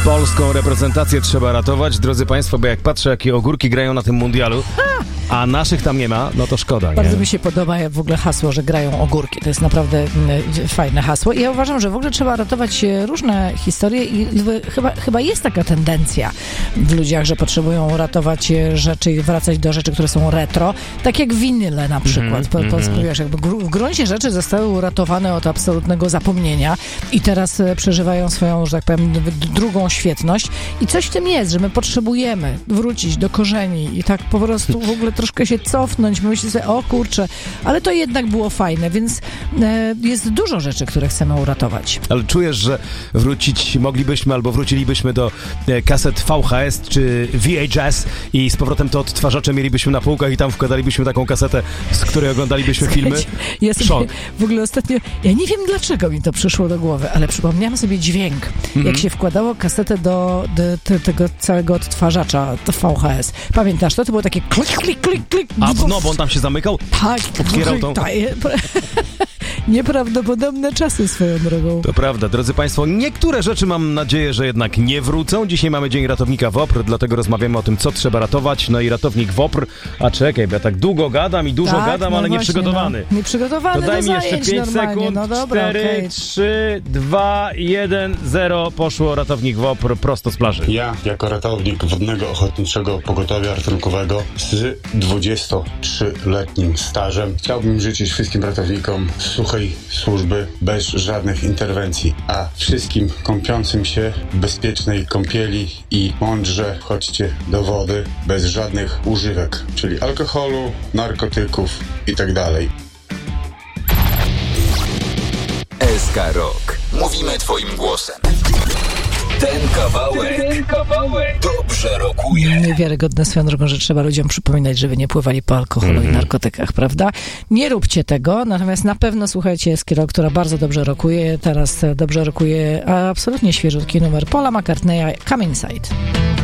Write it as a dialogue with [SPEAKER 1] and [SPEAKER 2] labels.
[SPEAKER 1] Polską reprezentację trzeba ratować, drodzy Państwo, bo jak patrzę, jakie ogórki grają na tym mundialu, a naszych tam nie ma, no to szkoda, nie?
[SPEAKER 2] Bardzo mi się podoba w ogóle hasło, że grają ogórki. To jest naprawdę fajne hasło. I ja uważam, że w ogóle trzeba ratować różne historie i chyba jest taka tendencja w ludziach, że potrzebują ratować rzeczy i wracać do rzeczy, które są retro. Tak jak winyle na przykład. Wiesz, jakby w gruncie rzeczy zostały uratowane od absolutnego zapomnienia i teraz przeżywają swoją, że tak powiem, drugą świetność. I coś w tym jest, że my potrzebujemy wrócić do korzeni i tak po prostu w ogóle troszkę się cofnąć, myśleć sobie, o kurczę, ale to jednak było fajne, więc jest dużo rzeczy, które chcemy uratować.
[SPEAKER 1] Ale czujesz, że wrócić moglibyśmy albo wrócilibyśmy do kaset VHS czy VHS i z powrotem to odtwarzacze mielibyśmy na półkach i tam wkładalibyśmy taką kasetę, z której oglądalibyśmy filmy?
[SPEAKER 2] Ja sobie w ogóle ostatnio, ja nie wiem dlaczego mi to przyszło do głowy, ale przypomniałam sobie dźwięk, jak się wkładało kasetę do tego całego odtwarzacza, to VHS. Pamiętasz to? To było takie klik, klik, klik, klik.
[SPEAKER 1] A no, bo on tam się zamykał?
[SPEAKER 2] Tak.
[SPEAKER 1] Otwierał tą...
[SPEAKER 2] Nieprawdopodobne czasy swoją drogą.
[SPEAKER 1] To prawda, drodzy Państwo, niektóre rzeczy mam nadzieję, że jednak nie wrócą. Dzisiaj mamy Dzień Ratownika WOPR, dlatego rozmawiamy o tym, co trzeba ratować. No i ratownik WOPR, a czekaj, bo ja tak długo gadam i dużo gadam,
[SPEAKER 2] no
[SPEAKER 1] ale
[SPEAKER 2] właśnie,
[SPEAKER 1] nieprzygotowany.
[SPEAKER 2] No. Nieprzygotowany
[SPEAKER 1] to daj
[SPEAKER 2] do
[SPEAKER 1] mi jeszcze 5 sekund.
[SPEAKER 2] No dobra,
[SPEAKER 1] 4, 3, 2, 1, 0. Poszło ratownik WOPR prosto z plaży.
[SPEAKER 3] Ja, jako ratownik Wodnego Ochotniczego Pogotowia Ratunkowego z 23-letnim stażem, chciałbym życzyć wszystkim ratownikom suchej służby bez żadnych interwencji, a wszystkim kąpiącym się w bezpiecznej kąpieli i mądrze chodźcie do wody bez żadnych używek, czyli alkoholu, narkotyków itd.
[SPEAKER 4] SK Rock. Mówimy twoim głosem. Ten kawałek dobrze rokuje.
[SPEAKER 2] Niewiarygodne swoją drogą, że trzeba ludziom przypominać, żeby nie pływali po alkoholu i narkotykach, prawda? Nie róbcie tego, natomiast na pewno słuchajcie SK Rock, która bardzo dobrze rokuje. Teraz dobrze rokuje absolutnie świeżutki numer Paula McCartneya, Come Inside.